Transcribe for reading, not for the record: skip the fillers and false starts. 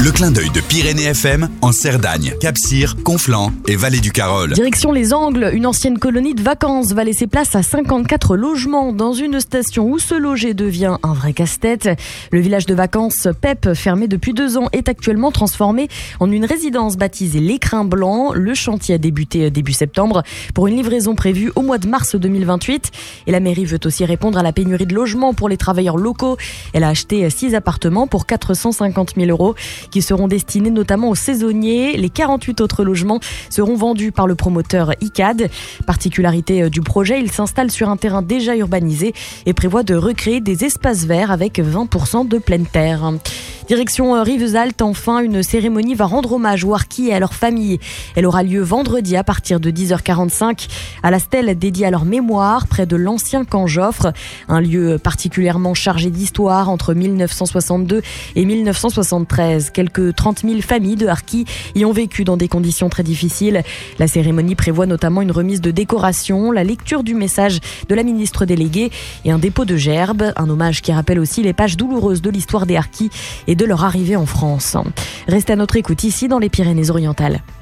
Le clin d'œil de Pyrénées FM en Cerdagne, Cap-Cyr, Conflans et Vallée du Carol. Direction les Angles, une ancienne colonie de vacances va laisser place à 54 logements dans une station où se loger devient un vrai casse-tête. Le village de vacances PEP, fermé depuis 2 ans, est actuellement transformé en une résidence baptisée l'Écrin Blanc. Le chantier a débuté début septembre pour une livraison prévue au mois de mars 2028. Et la mairie veut aussi répondre à la pénurie de logements pour les travailleurs locaux. Elle a acheté 6 appartements pour 450 000 € qui seront destinés notamment aux saisonniers. Les 48 autres logements seront vendus par le promoteur ICAD. Particularité du projet, il s'installe sur un terrain déjà urbanisé et prévoit de recréer des espaces verts avec 20% de pleine terre. Direction Rivesaltes, enfin, une cérémonie va rendre hommage aux harkis et à leur famille. Elle aura lieu vendredi à partir de 10h45 à la stèle dédiée à leur mémoire près de l'ancien camp Joffre, un lieu particulièrement chargé d'histoire entre 1962 et 1973. Quelques 30 000 familles de harkis y ont vécu dans des conditions très difficiles. La cérémonie prévoit notamment une remise de décoration, la lecture du message de la ministre déléguée et un dépôt de gerbes, un hommage qui rappelle aussi les pages douloureuses de l'histoire des harkis et de leur arrivée en France. Restez à notre écoute ici dans les Pyrénées-Orientales.